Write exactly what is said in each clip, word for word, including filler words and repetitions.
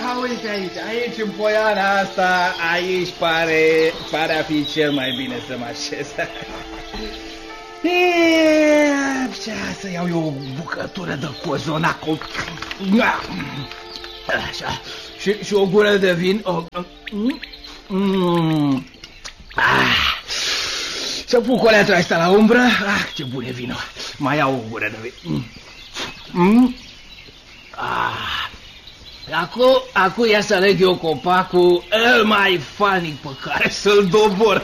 uite aici, aici în poiana asta, aici pare, pare a fi cel mai bine să mă așez. Ce, să iau eu o bucătură de cozonac. Așa, și, și o gură de vin. O... Mm. Ah. Să pun coleatul ăsta la umbră. Ah, ce bun e vinul. Mai iau o gură de vin. Mm. Ah. Acum, acum ia să aleg eu copacul el mai falnic pe care să-l dobor.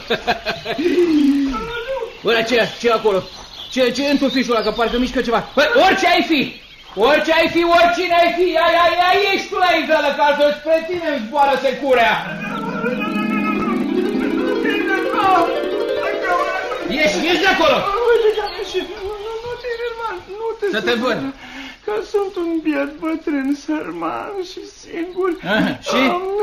Bă, ce, ce acolo? Ce, ce e în tufișul ăla, că parcă mișcă ceva? Bă, orice ai fi! Orice ai fi, oricine ai fi! Ai, ai, ai, ești tu la izală, că altfel spre tine îmi zboară securea! Ieși, ieși de acolo! Uite că am ieșit, nu, nu, nu te irman, nu te să te văd! Că sunt un biet bătrân, sărman și singur. Aha, și?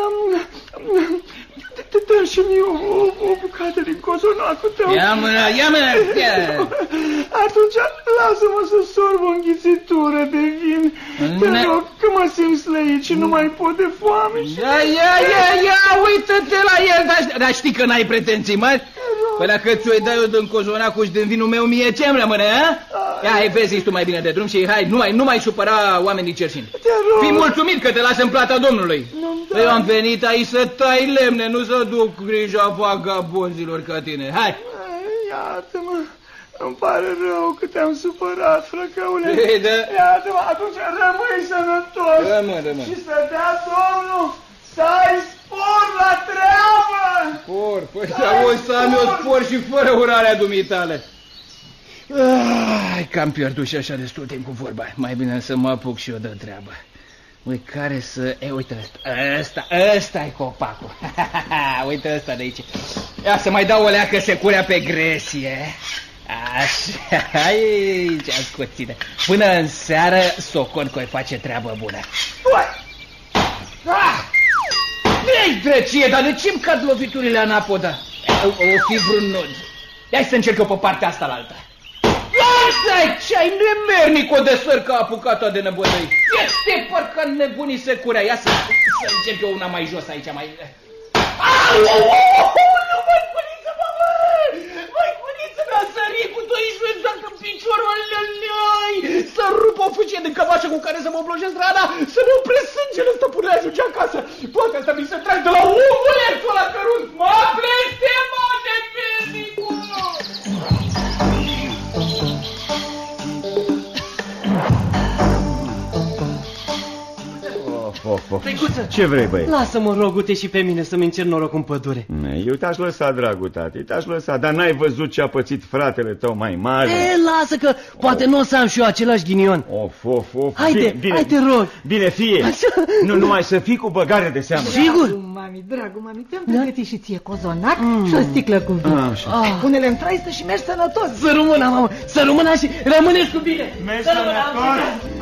Dă-mi și mie o bucată din cozonacul tău. Ia mâna, ia mâna! Atunci lasă-mă să sorb o înghițitură de vin. Te rog, că mă simt slăit și nu mai pot de foame. Ia, ia, ia, ia, uită-te la el. Dar știi că n-ai pretenții mari? Păi dacă ți-o dai eu din cozonacul și din vinul meu, mie ce-mi rămâne, a? Ia, hai, vezi, tu mai bine de drum și hai, nu mai, nu mai supăra oamenii cerșini. Fii mulțumit că te lasă în plata Domnului. Eu am venit aici să tai lemne, nu să duc grija vagabonzilor ca tine. Hai! Iartă-mă, îmi pare rău că te-am supărat, frăcăule. Iartă-mă, atunci rămâi sănătos. Rămân, rămân. Și să dea Domnul să ai spor la treabă. Spor? Păi să auzi să am eu spor și fără urarea dumitale. Ai, că am pierdut și așa destul timp cu vorba. Mai bine să mă apuc și eu de treabă. Uite, care să... E, uite ăsta, ăsta, ăsta e copacul. Uite ăsta de aici. Ia să mai dau o leacă securea pe gresie. Așa, aici, ascuține. Până în seară, socon că o face treabă bună. Ei, drăcie, dar de ce-mi cad loviturile anapoda? O, o fi vreun nod. Hai să încerc eu pe partea asta la alta. Lasă-i, ce-ai nemernic o de sărcă apucat-o de nebădăi. Este parcă nebunii securea. Ia să, să încerc eu una mai jos aici, mai... Au, au, au, nu, mai cuniță, mă, mai cuniță, mi-a sărit cu doisprezece dacă în piciorul ălălăi, să rup o fâcie de cămașă cu care să mă oblojez rana, să ne opresc sângele ăsta până ajunge acasă. Toate astea mi se trag de la omulețul ăla cărunt. Mă blestemă de pernicul! Of, of. Ce vrei, băi? Lasă-mă, rogute, și pe mine să-mi încerc noroc în pădure. Eu te-aș lăsa, dragul tate, te-aș lăsa, dar n-ai văzut ce a pățit fratele tău mai mare? E, lasă că poate oh. nu o să am și eu același ghinion. Of, of, of. Haide, bine, bine, hai te rog. Bine, fie. Nu numai să fii cu băgare de seamă. Sigur? Dragul mami, dragul mami, te-am pregătit și ție cozonac mm. și o sticlă cu vin. Ah, pune-le în traistă și mergi sănătos. Să rămână, mamă, să rămână și rămâneți cu bine. Mergi sănătos.